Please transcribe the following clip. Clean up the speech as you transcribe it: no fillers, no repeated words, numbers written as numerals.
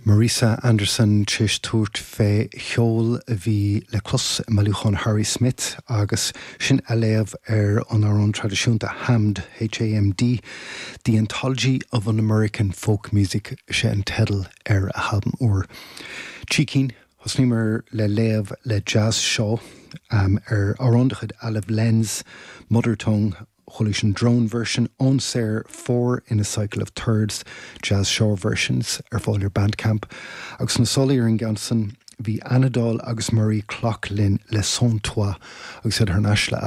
Marisa Anderson Tish Toort fé Heol vi le clos Maluchon Harry Smith agus sin aléamh on our own tradiisiúnta Hamd, H-A-M-D, The Anthology of un-American Folk Music sé an tedal a halbam úr. Chícín, hosnímar le léamh le jazz seo arondachid Aleph Lenz, Mother Tongue, Cholishan drone version on Ser 4 in a cycle of thirds jazz show versions fáilir Bandcamp agus na solir in Ganson hí Anadol agus Murray Clocklin le son toi agus ar nasla